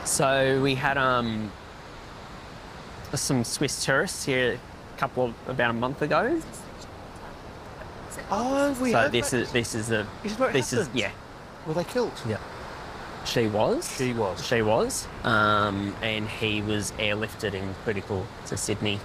So we had some Swiss tourists here about a month ago. Oh, we So have this that. is this is the This is where it this is happened. yeah. Were they killed? Yeah. She was. She was. She was. And he was airlifted and critical to Sydney.